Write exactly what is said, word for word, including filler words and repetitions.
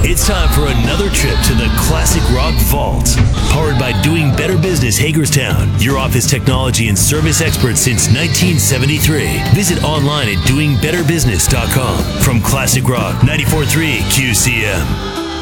It's time for another trip to the Classic Rock Vault. Powered by Doing Better Business Hagerstown, your office technology and service expert since nineteen seventy-three. Visit online at doing better business dot com. From Classic Rock ninety-four point three Q C M.